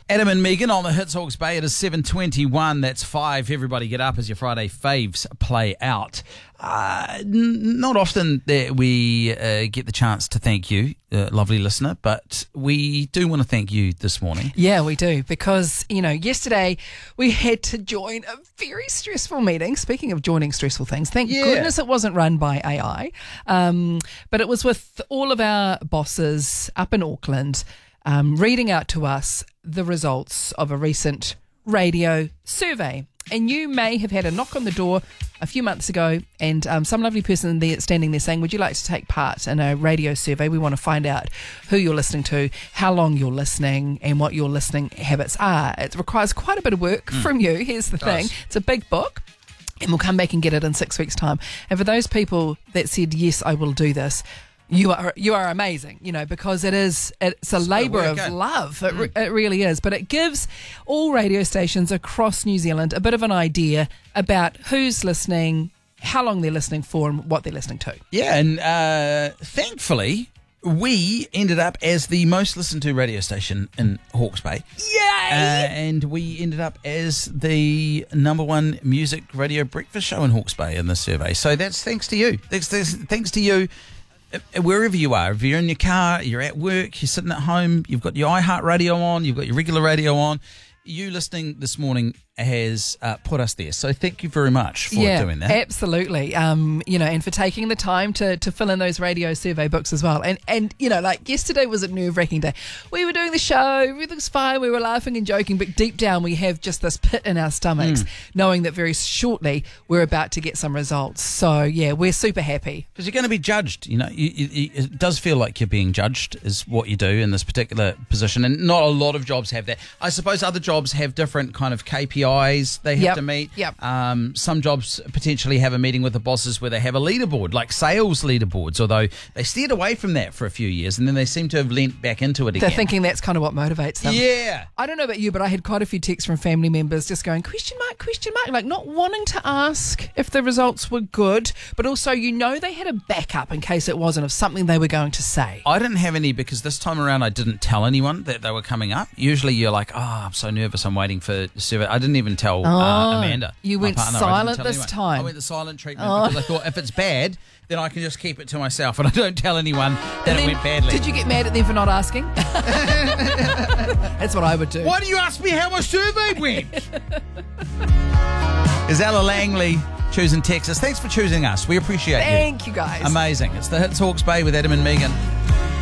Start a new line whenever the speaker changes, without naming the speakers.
Adam and Megan on the Hits Hawke's Bay. It is 7:21. That's 5. Everybody get up as your Friday faves play out. Not often that we get the chance to thank you, lovely listener, but we do want to thank you this morning.
Yeah, we do, because, yesterday we had to join a very stressful meeting. Speaking of joining stressful things, thank goodness it wasn't run by AI, but it was with all of our bosses up in Auckland, reading out to us the results of a recent radio survey. And you may have had a knock on the door a few months ago and some lovely person there standing there saying, would you like to take part in a radio survey? We want to find out who you're listening to, how long you're listening, and what your listening habits are. It requires quite a bit of work from you. Here's the thing. It's a big book, and we'll come back and get it in 6 weeks' time. And for those people that said, yes, I will do this, you are amazing, because it's a labour of love. It really is. But it gives all radio stations across New Zealand a bit of an idea about who's listening, how long they're listening for, and what they're listening to.
Yeah, and thankfully, we ended up as the most listened to radio station in Hawke's Bay.
Yay!
And we ended up as the number one music radio breakfast show in Hawke's Bay in this survey. So that's thanks to you. Thanks to you. Wherever you are, if you're in your car, you're at work, you're sitting at home, you've got your iHeart on, you've got your regular radio on, you listening this morning has put us there. So thank you very much for doing that.
Absolutely. And for taking the time to fill in those radio survey books as well. And like yesterday was a nerve-wracking day. We were doing the show, everything's fine, we were laughing and joking, but deep down we have just this pit in our stomachs, knowing that very shortly we're about to get some results. So, yeah, we're super happy.
Because you're going to be judged, it does feel like you're being judged is what you do in this particular position. And not a lot of jobs have that. I suppose other jobs have different kind of KPIs they have to meet. Some jobs potentially have a meeting with the bosses where they have a leaderboard, like sales leaderboards, although they steered away from that for a few years and then they seem to have leant back into it again.
They're thinking that's kind of what motivates them.
Yeah.
I don't know about you, but I had quite a few texts from family members just going, question mark, like not wanting to ask if the results were good, but also, they had a backup in case it wasn't of something they were going to say.
I didn't have any because this time around I didn't tell anyone that they were coming up. Usually you're like, I'm so nervous, I'm waiting for the survey. I didn't even tell Amanda.
You went silent this time.
I went the silent treatment because I thought if it's bad, then I can just keep it to myself and I don't tell anyone that it went badly.
Did you get mad at them for not asking? That's what I would do.
Why do you ask me how my survey went? Is Ella Langley choosing Texas? Thanks for choosing us. We appreciate you.
Thank you, guys.
Amazing. It's the Hits Hawke's Bay with Adam and Megan.